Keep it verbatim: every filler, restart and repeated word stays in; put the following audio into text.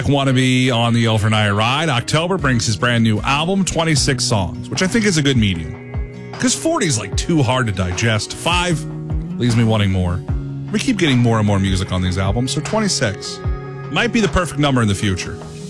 Wannabe on the overnight ride. October brings his brand new album, twenty-six songs, which I think is a good medium. Because forty is like too hard to digest. Five leaves me wanting more. We keep getting more and more music on these albums, so twenty-six might be the perfect number in the future.